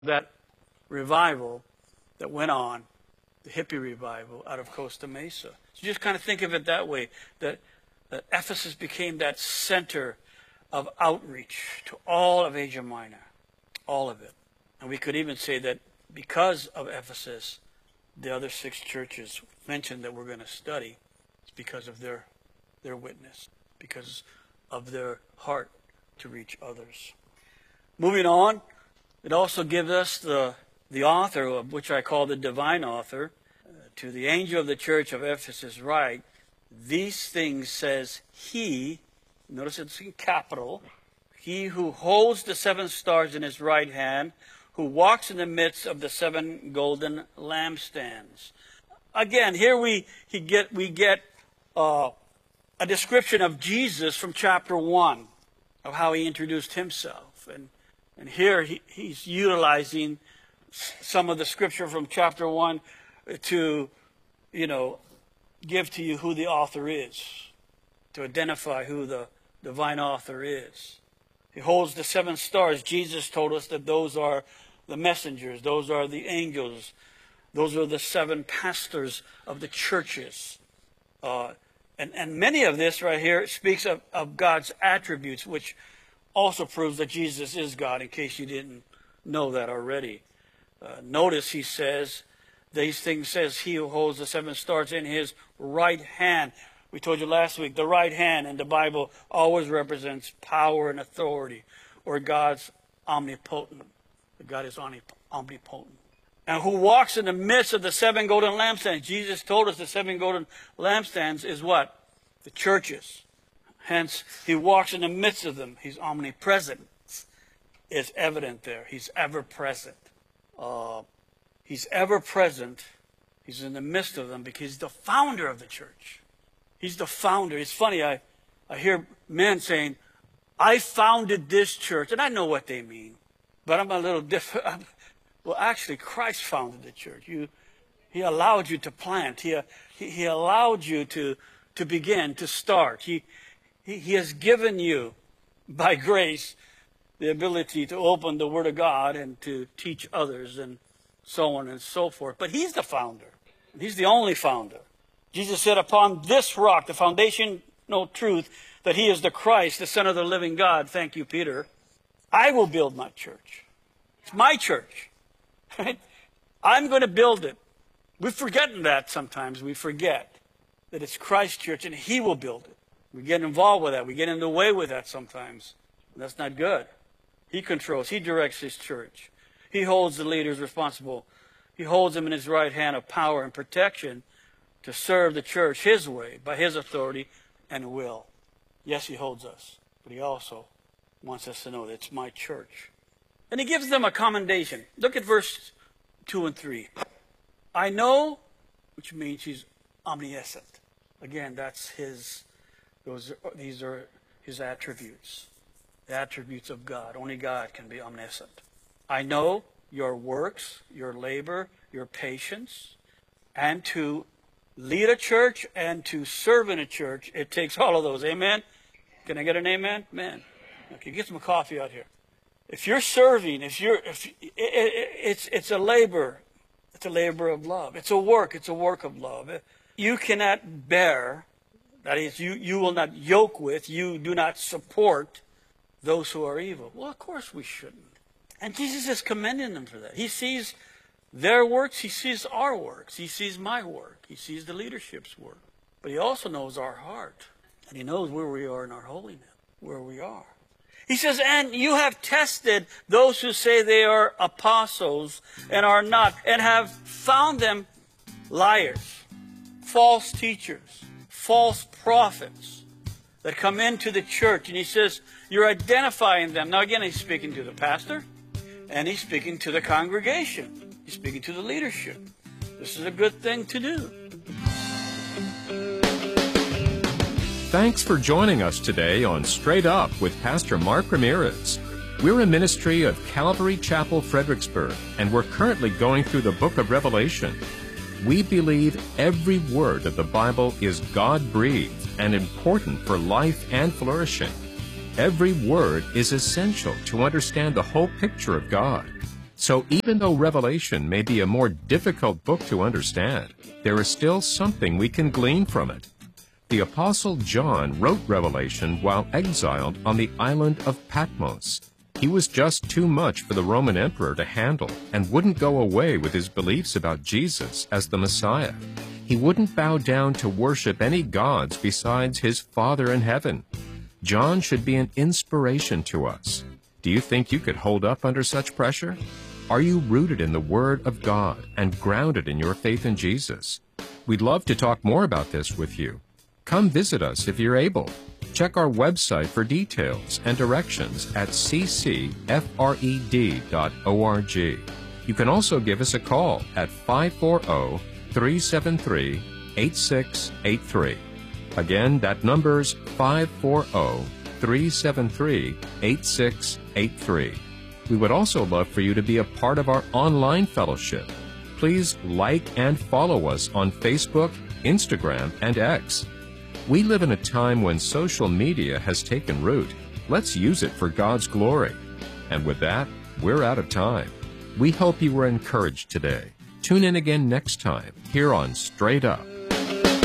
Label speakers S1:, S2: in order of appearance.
S1: that revival that went on, the hippie revival out of Costa Mesa. So just kind of think of it that way, that Ephesus became that center of outreach to all of Asia Minor, all of it. And we could even say that because of Ephesus, the other 6 churches mentioned that we're going to study, it's because of their witness, because of their heart to reach others. Moving on, it also gives us the author, of which I call the divine author, to the angel of the church of Ephesus write, these things says he, notice it's in capital, he who holds the 7 stars in his right hand, who walks in the midst of the 7 golden lampstands. Again, here we get a description of Jesus from chapter 1, of how he introduced himself. And here he's utilizing some of the scripture from chapter 1 to, give to you who the author is, to identify who the divine author is. He holds the 7 stars. Jesus told us that those are the messengers, those are the angels, those are the 7 pastors of the churches. And many of this right here speaks of God's attributes, which also proves that Jesus is God, in case you didn't know that already. Notice he says, these things says he who holds the 7 stars in his right hand. We told you last week, the right hand in the Bible always represents power and authority, or God's omnipotent. God is omnipotent. And who walks in the midst of the 7 golden lampstands. Jesus told us the 7 golden lampstands is what? The churches. Hence, he walks in the midst of them. He's omnipresent. It's evident there. He's ever present. He's ever present. He's in the midst of them because he's the founder of the church. He's the founder. It's funny, I hear men saying, I founded this church. And I know what they mean. But I'm a little different. Well, actually, Christ founded the church. He allowed you to plant. He allowed you to begin, to start. He has given you, by grace, the ability to open the Word of God and to teach others and so on and so forth. But he's the founder. He's the only founder. Jesus said, upon this rock, the foundational truth, that he is the Christ, the Son of the living God. Thank you, Peter. I will build my church. It's my church. Right? I'm going to build it. We've forgotten that sometimes. We forget that it's Christ's church and he will build it. We get involved with that. We get in the way with that sometimes. That's not good. He controls. He directs his church. He holds the leaders responsible. He holds them in his right hand of power and protection to serve the church his way, by his authority and will. Yes, he holds us, but he also wants us to know that it's my church. And he gives them a commendation. Look at verse 2 and 3. I know, which means he's omniscient. Again, that's these are his attributes. The attributes of God. Only God can be omniscient. I know your works, your labor, your patience, and to lead a church and to serve in a church, it takes all of those. Amen? Can I get an amen? Amen. Okay, get some coffee out here. If you're serving, it's a labor. It's a labor of love. It's a work of love. You cannot bear, that is, you will not yoke with, you do not support those who are evil. Well, of course we shouldn't. And Jesus is commending them for that. He sees their works, he sees our works, he sees my work, he sees the leadership's work. But he also knows our heart. And he knows where we are in our holiness, where we are. He says, and you have tested those who say they are apostles and are not, and have found them liars, false teachers, false prophets that come into the church. And he says, you're identifying them. Now again, he's speaking to the pastor, and he's speaking to the congregation. He's speaking to the leadership. This is a good thing to do.
S2: Thanks for joining us today on Straight Up with Pastor Mark Ramirez. We're a ministry of Calvary Chapel, Fredericksburg, and we're currently going through the book of Revelation. We believe every word of the Bible is God-breathed and important for life and flourishing. Every word is essential to understand the whole picture of God. So even though Revelation may be a more difficult book to understand, there is still something we can glean from it. The Apostle John wrote Revelation while exiled on the island of Patmos. He was just too much for the Roman emperor to handle and wouldn't go away with his beliefs about Jesus as the Messiah. He wouldn't bow down to worship any gods besides his Father in heaven. John should be an inspiration to us. Do you think you could hold up under such pressure? Are you rooted in the Word of God and grounded in your faith in Jesus? We'd love to talk more about this with you. Come visit us if you're able. Check our website for details and directions at ccfred.org. You can also give us a call at 540-373-8683. Again, that number's 540-373-8683. We would also love for you to be a part of our online fellowship. Please like and follow us on Facebook, Instagram, and X. We live in a time when social media has taken root. Let's use it for God's glory. And with that, we're out of time. We hope you were encouraged today. Tune in again next time here on Straight Up.